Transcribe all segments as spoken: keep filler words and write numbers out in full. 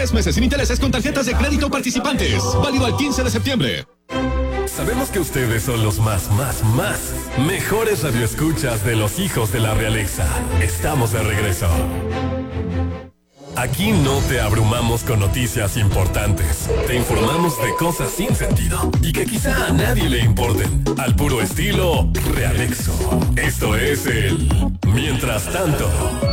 Tres meses sin intereses con tarjetas de crédito participantes. Válido al quince de septiembre. Sabemos que ustedes son los más, más, más mejores radioescuchas de los hijos de la realeza. Estamos de regreso. Aquí no te abrumamos con noticias importantes. Te informamos de cosas sin sentido y que quizá a nadie le importen. Al puro estilo Realexo. Esto es el Mientras Tanto.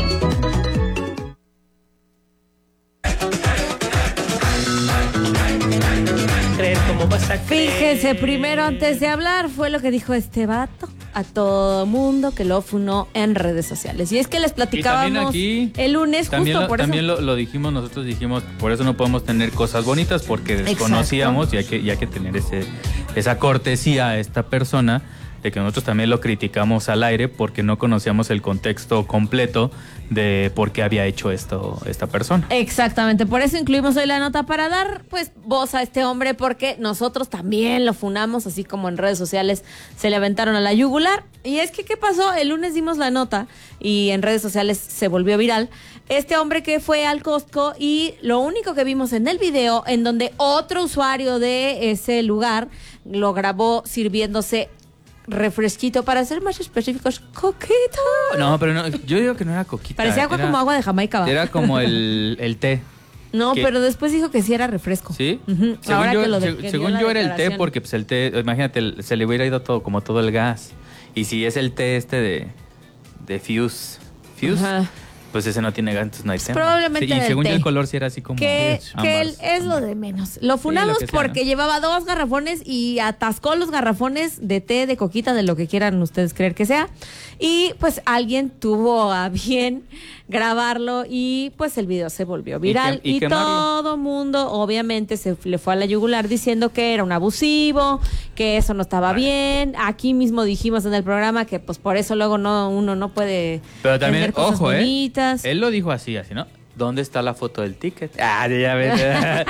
¿Cómo vas a creer? Fíjense, primero antes de hablar fue lo que dijo este vato a todo mundo que lo funó en redes sociales. Y es que les platicábamos aquí, el lunes también justo lo, por también eso. También lo, lo dijimos, nosotros dijimos, por eso no podemos tener cosas bonitas porque desconocíamos y hay que, y hay que tener ese, esa cortesía a esta persona de que nosotros también lo criticamos al aire porque no conocíamos el contexto completo de por qué había hecho esto esta persona. Exactamente, por eso incluimos hoy la nota para dar pues voz a este hombre, porque nosotros también lo funamos, así como en redes sociales se le aventaron a la yugular. Y es que, ¿qué pasó? El lunes dimos la nota y en redes sociales se volvió viral. Este hombre que fue al Costco y lo único que vimos en el video, en donde otro usuario de ese lugar lo grabó sirviéndose refresquito, para ser más específicos, coquito. No, pero no, yo digo que no era coquita. Parecía agua, era, como agua de Jamaica, ¿va? Era como el, el té. No, que, pero después dijo que sí era refresco. ¿Sí? Uh-huh. Según Ahora yo, que lo de, se, que según dio yo la era el té, porque pues el té, imagínate, se le hubiera ido todo, como todo el gas. Y si es el té este de, de Fuse, Fuse, uh-huh, pues ese no tiene gas, entonces no hay tema. Probablemente sí, y según té. yo el color sí era así como... Que, que él es lo de menos. Lo funamos sí, lo sea, porque ¿no? llevaba dos garrafones y atascó los garrafones de té, de coquita, de lo que quieran ustedes creer que sea. Y pues alguien tuvo a bien grabarlo y pues el video se volvió viral. Y, que, y, y todo mundo obviamente se le fue a la yugular diciendo que era un abusivo, que eso no estaba Ay. bien. Aquí mismo dijimos en el programa que pues por eso luego no uno no puede Pero también, tener cosas ojo, bonitas. ¿eh? Él lo dijo así, así, ¿no? ¿Dónde está la foto del ticket? Ah, ya ves.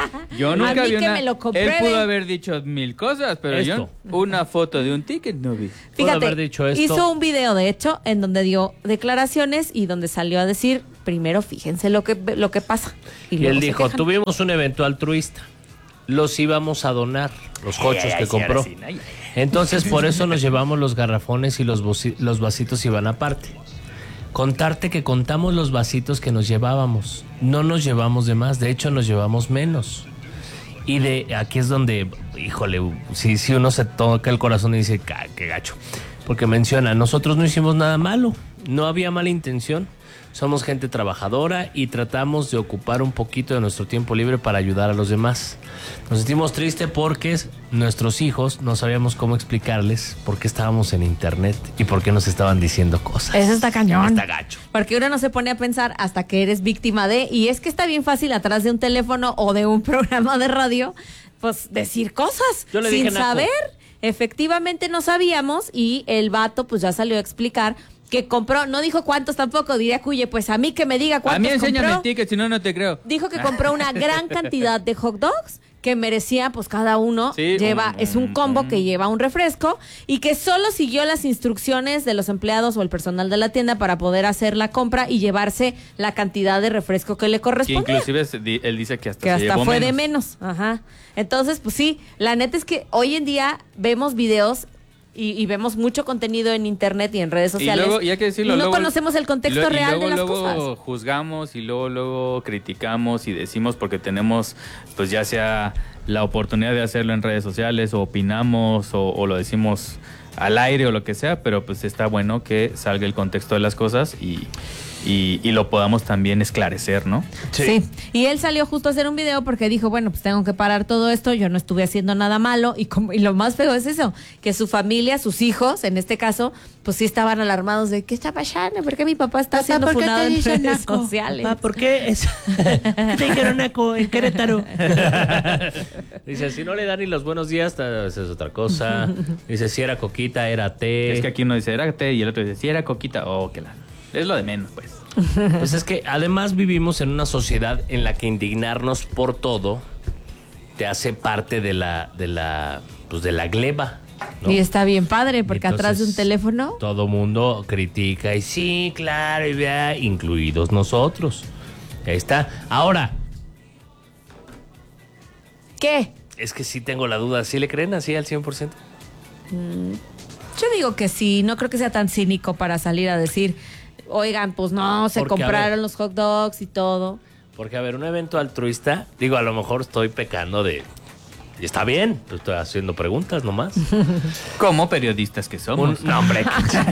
Yo nunca a mí vi que una... me lo comprueben. Él pudo haber dicho mil cosas, pero esto. yo una foto de un ticket no vi. Fíjate, haber dicho esto. Hizo un video, de hecho, en donde dio declaraciones y donde salió a decir, primero fíjense lo que, lo que pasa. Y, y él dijo, tuvimos un evento altruista. Los íbamos a donar, los cochos ay, ay, que sí, compró. Sí, ay, ay. Entonces, por eso nos llevamos los garrafones y los, los vasitos iban aparte. Contarte que contamos los vasitos que nos llevábamos. No nos llevamos de más, de hecho nos llevamos menos. Y de aquí es donde, híjole, si, si uno se toca el corazón y dice, qué gacho. Porque menciona, nosotros no hicimos nada malo, no había mala intención. Somos gente trabajadora y tratamos de ocupar un poquito de nuestro tiempo libre para ayudar a los demás. Nos sentimos tristes porque nuestros hijos no sabíamos cómo explicarles por qué estábamos en internet y por qué nos estaban diciendo cosas. Eso está cañón. Está gacho. Porque uno no se pone a pensar hasta que eres víctima de... Y es que está bien fácil atrás de un teléfono o de un programa de radio, pues decir cosas Yo le sin dije, saber. Naco. Efectivamente no sabíamos y el vato pues ya salió a explicar que compró, no dijo cuántos tampoco, diría Cuye, pues a mí que me diga cuántos compró. A mí enséñame compró. el ticket, si no, no te creo. Dijo que compró una gran cantidad de hot dogs que merecía, pues cada uno sí, lleva, um, es un combo um, que lleva un refresco y que solo siguió las instrucciones de los empleados o el personal de la tienda para poder hacer la compra y llevarse la cantidad de refresco que le correspondía. Que inclusive él dice que hasta, que se hasta llevó fue menos. de menos. Ajá. Entonces, pues sí, la neta es que hoy en día vemos videos Y, y vemos mucho contenido en internet y en redes sociales. Y, luego, y hay que decirlo, y no luego, conocemos el contexto lo, real luego, de las luego cosas. Luego juzgamos y luego luego criticamos y decimos porque tenemos, pues ya sea la oportunidad de hacerlo en redes sociales o opinamos o, o lo decimos al aire o lo que sea, pero pues está bueno que salga el contexto de las cosas y... Y, y lo podamos también esclarecer, ¿no? Sí. sí. Y él salió justo a hacer un video porque dijo, bueno, pues tengo que parar todo esto, yo no estuve haciendo nada malo. Y, como, y lo más feo es eso, que su familia, sus hijos, en este caso, pues sí estaban alarmados de, ¿qué está pasando? ¿Por qué mi papá está siendo funado en redes naco? sociales? Papá, ¿por qué? Es... ¿Qué te dijeron naco en Querétaro? Dice, si no le dan ni los buenos días, esa es otra cosa. Dice, si era coquita, era té. Es que aquí uno dice, era té, y el otro dice, si era coquita, oh, que la... Es lo de menos, pues. Pues es que además vivimos en una sociedad en la que indignarnos por todo te hace parte de la, de la, pues de la gleba, ¿no? Y está bien padre, porque entonces, atrás de un teléfono todo mundo critica y sí, claro, y vea, incluidos nosotros. Ahí está. Ahora, ¿Qué? Es que sí tengo la duda. ¿Sí le creen así al cien por ciento? Mm, yo digo que sí. No creo que sea tan cínico para salir a decir, oigan, pues no, se Porque, compraron los hot dogs y todo. Porque, a ver, un evento altruista, digo, a lo mejor estoy pecando de... Y está bien, pues estoy haciendo preguntas nomás. Como periodistas que somos. Un, no, hombre.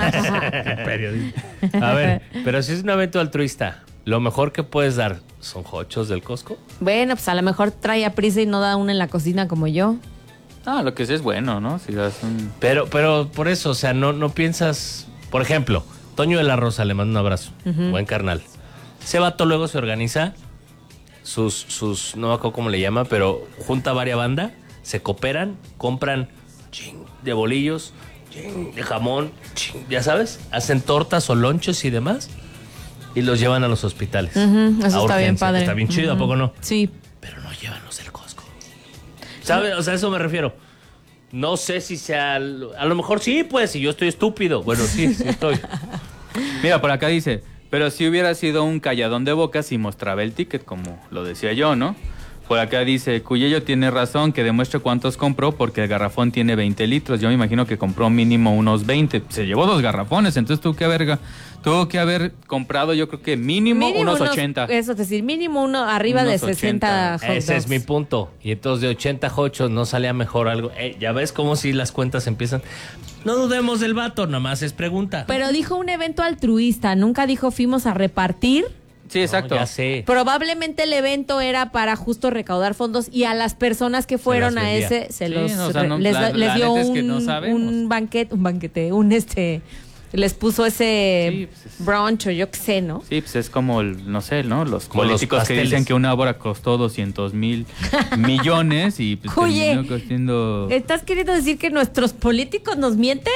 Periodista. A ver, pero si es un evento altruista, lo mejor que puedes dar son hochos del Costco. Bueno, pues a lo mejor trae a prisa y no da una en la cocina como yo. Ah, lo que sí es bueno, ¿no? Si das un... Pero, pero por eso, o sea, no, no piensas... Por ejemplo, Toño de la Rosa, le mando un abrazo. Uh-huh. Buen carnal. Ese vato luego se organiza sus, sus, no me acuerdo cómo le llama, pero junta varias bandas, se cooperan, compran ching, de bolillos, ching, de jamón, ching, ya sabes, hacen tortas o lonches y demás, y los llevan a los hospitales. Uh-huh, eso está bien padre. Está bien chido, uh-huh. ¿A poco no? Sí. Pero no llevan los del Costco. ¿Sabes? O sea, a eso me refiero. No sé si sea... A lo mejor sí, pues, si yo estoy estúpido. Bueno, sí, sí estoy. Mira, por acá dice... Pero si hubiera sido un calladón de boca si mostraba el ticket, como lo decía yo, ¿no? Por acá dice, Cuyello tiene razón, que demuestre cuántos compró, porque el garrafón tiene veinte litros. Yo me imagino que compró mínimo unos veinte. Se llevó dos garrafones, entonces tuvo que haber, tuvo que haber comprado, yo creo que mínimo, mínimo unos, unos ochenta. Eso es decir, mínimo uno arriba unos de sesenta hot dogs. Ese es mi punto. Y entonces de ochenta hochos no salía mejor algo. Eh, ya ves cómo si las cuentas empiezan... No dudemos del vato, nomás es pregunta. Pero dijo un evento altruista, nunca dijo fuimos a repartir. Sí, exacto. No, ya sé. Probablemente el evento era para justo recaudar fondos y a las personas que fueron a ese se sí, los no, o sea, no, les, la, les dio un, es que no un banquete, un banquete, un este les puso ese sí, pues es, brunch o yo qué sé, ¿no? Sí, pues es como, el, no sé, ¿no? Los como políticos los que dicen que una obra costó doscientos mil millones y pues Oye, terminó costando... ¿Estás queriendo decir que nuestros políticos nos mienten?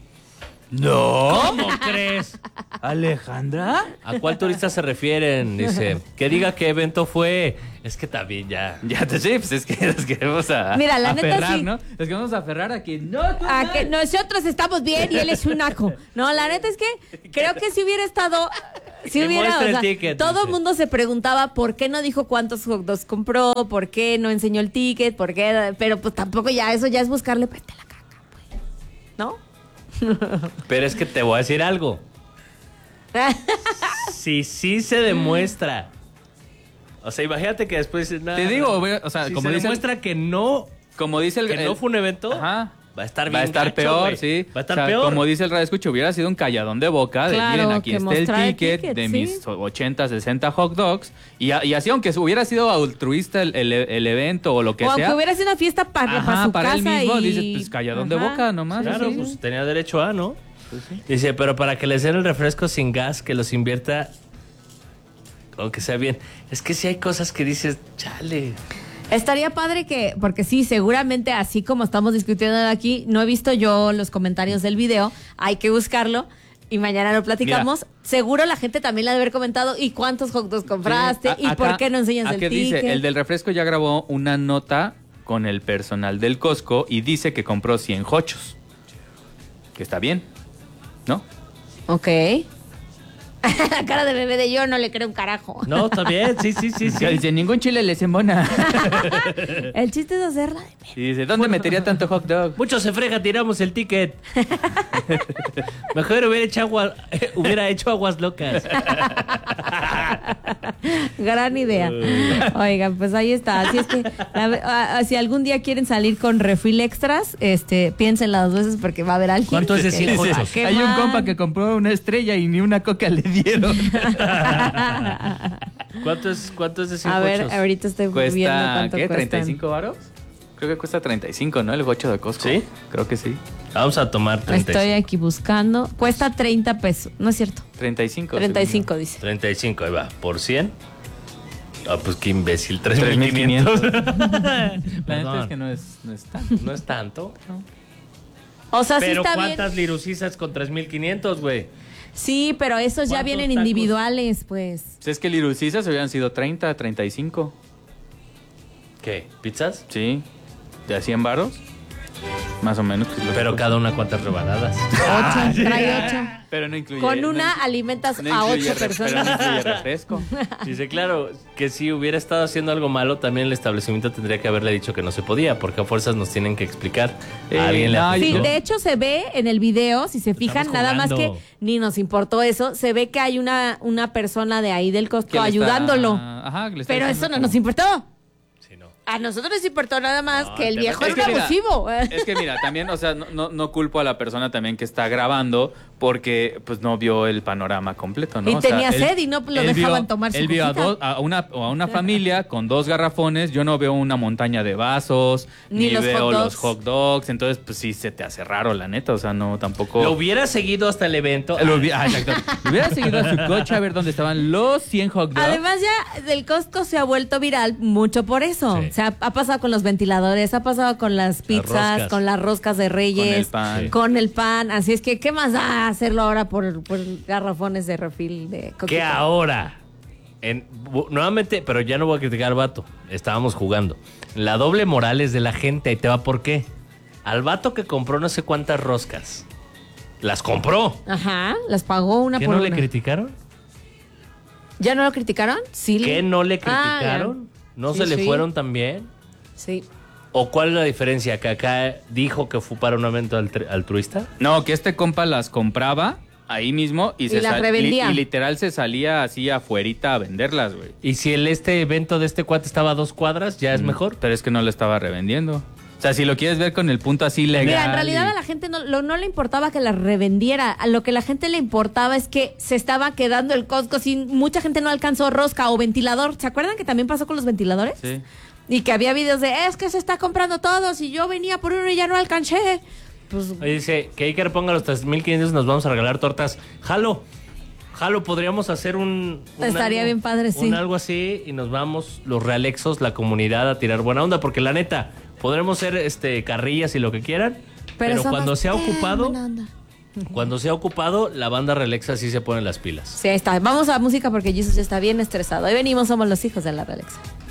No. ¿Cómo crees? ¿Alejandra? ¿A cuál turista se refieren? Dice, que diga qué evento fue. Es que también ya... Ya te sí, pues es que nos queremos a, Mira, la aferrar, neta sí. ¿no? Nos queremos aferrar a que no... A que nosotros estamos bien y él es un naco. No, la neta es que creo que si hubiera estado... Si hubiera, o sea, ticket, todo el mundo se preguntaba por qué no dijo cuántos hot dogs compró, por qué no enseñó el ticket, por qué... Pero pues tampoco ya, eso ya es buscarle peste a la caca, pues. ¿No? Pero es que te voy a decir algo. Si sí se demuestra, o sea, imagínate que después dices, te digo, o sea, si como se dice demuestra el, que no, como dice el, que el, no fue un evento, ajá, va a estar bien, va a estar gacho, peor, wey. sí, va a estar o sea, peor. Como dice el radio escucho, hubiera sido un calladón de boca de claro, miren, aquí está el ticket, el ticket de ¿sí? mis ochenta, sesenta hot dogs y, y así aunque hubiera sido altruista el, el, el evento o lo que o sea, aunque hubiera sido una fiesta para, ajá, para su para casa él mismo, y... dices, pues calladón ajá, de boca nomás. Claro, sí. pues tenía derecho a, ¿no? Pues sí. Dice, pero para que les den el refresco sin gas, que los invierta, aunque sea bien. Es que sí hay cosas que dices, chale. Estaría padre que, porque sí, seguramente así como estamos discutiendo aquí, no he visto yo los comentarios del video, hay que buscarlo y mañana lo platicamos. Mira, seguro la gente también le ha de haber comentado, ¿y cuántos hot dogs compraste? Sí, a, ¿y acá, por qué no enseñas el ticket? Dice, el del refresco ya grabó una nota con el personal del Costco y dice que compró cien hochos. Que está bien, ¿no? Ok. La cara de bebé de yo no le creo un carajo. No, está bien, sí, sí, sí. sí. Dice, ningún chile les embona. El chiste es hacerla de y dice, ¿dónde metería tanto hot dog? Mucho se frega, tiramos el ticket. Mejor hubiera hecho, agua, hubiera hecho aguas locas. Gran idea. Oigan, pues ahí está. Así es que la, si algún día quieren salir con refill extras, este, piénsenla dos veces porque va a haber alguien. ¿Cuánto es de cien hochos? Hay mal. Un compa que compró una estrella y ni una coca le dieron. ¿Cuánto es, cuánto es de cien A ver, hochos? ahorita estoy cuesta, viendo cuánto ¿qué? cuestan. ¿treinta y cinco varos? Creo que cuesta treinta y cinco, ¿no? El hocho de Costco. ¿Sí? Creo que sí. Vamos a tomar treinta y cinco. Estoy aquí buscando. Cuesta treinta pesos. No es cierto. treinta y cinco. treinta y cinco dice. treinta y cinco, ahí va. ¿Por cien? Ah, pues qué imbécil. tres mil quinientos. La neta es que no es, no es tanto. No es tanto. No. O sea, pero sí está ¿cuántas bien. lirucisas con tres mil quinientos, güey? Sí, pero esos ya vienen tacos? Individuales, pues. Pues es que lirucisas hubieran sido treinta, treinta y cinco. ¿Qué? ¿Pizzas? Sí. ¿De a cien varos? Más o menos. Pues, lo Pero que cada una cuántas rebanadas. Ocho, trae ocho. Pero no incluye. Con no una incluye- alimentas no a incluye ocho re- personas. Pero no incluye refresco. Dice, claro, que si hubiera estado haciendo algo malo, también el establecimiento tendría que haberle dicho que no se podía, porque a fuerzas nos tienen que explicar. Eh, A alguien le no, Sí, aplicó. de hecho se ve en el video, si se fijan, Estamos nada más que jugando. ni nos importó eso, se ve que hay una, una persona de ahí del Costco Que le está- ayudándolo. Ajá, que le está Pero diciendo eso no como- nos importó. Sí, no. A nosotros nos importó nada más No, que el te- viejo Es era que un mira, abusivo. Es que mira, también, o sea, no, no, no culpo a la persona también que está grabando porque pues no vio el panorama completo, ¿no? Y O sea, tenía él- sed y no lo él dejaban vio- tomar su Él vio a, cosita. dos- a una, a una familia con dos garrafones, yo no veo una montaña de vasos, Ni ni, los veo hot dogs. los hot dogs, entonces pues sí se te hace raro, la neta, o sea, no, tampoco... Lo hubiera seguido hasta el evento. Lo hubi- ah, exacto. Lo hubiera seguido a su coche a ver dónde estaban los cien hot dogs. Además ya el Costco se ha vuelto viral mucho por eso. Sí. O sea, ha pasado con los ventiladores, ha pasado con las pizzas, roscas. con las roscas de Reyes, Con el pan. Sí. con el pan. Así es que, ¿qué más da hacerlo ahora por, por garrafones de refil de Que coquita? ahora, en, bu- nuevamente, pero ya no voy a criticar al vato, estábamos jugando. La doble moral es de la gente, ahí te va por qué. Al vato que compró no sé cuántas roscas, las compró. Ajá, las pagó una ¿Qué por no una. le criticaron? ¿Ya no lo criticaron? Sí. ¿Qué no le Ah, criticaron? ¿No Sí, se le sí. fueron también? Sí. ¿O cuál es la diferencia? ¿Que acá dijo que fue para un evento altru- altruista? No, que este compa las compraba ahí mismo y, Y se las sal- revendía. li- y literal se salía así afuerita a venderlas, güey. Y si el este evento de este cuate estaba a dos cuadras, ¿ya es mejor? Pero es que no lo estaba revendiendo. O sea, si lo quieres ver con el punto así legal. Mira, en realidad y- a la gente no, lo- no le importaba que las revendiera. A lo que la gente le importaba es que se estaba quedando el Costco sin... Mucha gente no alcanzó rosca o ventilador. ¿Se acuerdan que también pasó con los ventiladores? Sí. Y que había videos de, es que se está comprando todos y yo venía por uno y ya no alcancé. Pues Oye, dice que Iker ponga los tres mil quinientos, nos vamos a regalar tortas. Jalo, jalo, podríamos hacer un... un Estaría algo- bien padre, sí. Un algo así y nos vamos los realexos, la comunidad, a tirar buena onda. Porque la neta, podremos ser este, carrillas y lo que quieran. Pero, somos cuando se ha bien ocupado, buena onda. cuando se ha ocupado, la banda Relaxa sí se pone las pilas. Sí, ahí está. Vamos a música porque Jesus ya está bien estresado. Ahí venimos, somos los hijos de la Alexa.